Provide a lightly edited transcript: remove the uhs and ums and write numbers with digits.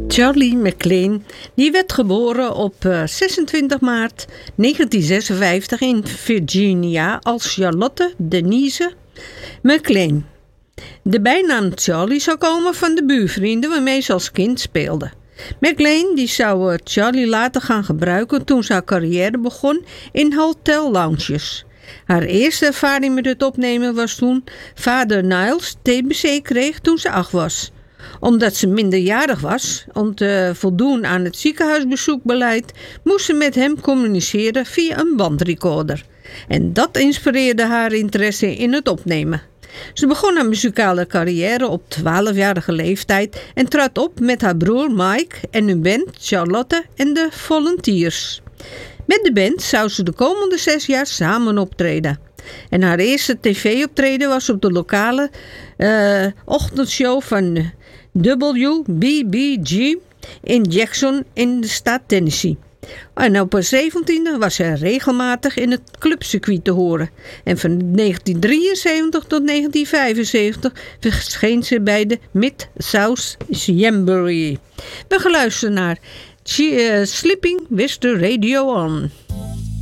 Charlie McLean die werd geboren op 26 maart 1956 in Virginia als Charlotte Denise McLean. De bijnaam Charlie zou komen van de buurvrienden waarmee ze als kind speelde. McLean die zou Charlie later gaan gebruiken toen ze haar carrière begon in hotel lounges. Haar eerste ervaring met het opnemen was toen vader Niles TBC kreeg toen ze 8 was. Omdat ze minderjarig was, om te voldoen aan het ziekenhuisbezoekbeleid, moest ze met hem communiceren via een bandrecorder. En dat inspireerde haar interesse in het opnemen. Ze begon haar muzikale carrière op 12-jarige leeftijd en trad op met haar broer Mike en hun band Charlotte en de Volunteers. Met de band zou ze de komende 6 jaar samen optreden. En haar eerste tv-optreden was op de lokale ochtendshow van WBBG in Jackson in de staat Tennessee. En op haar 17e was ze regelmatig in het clubcircuit te horen. En van 1973 tot 1975 verscheen ze bij de Mid-South Jamboree. We gaan luisteren naar Sleeping with the Radio On.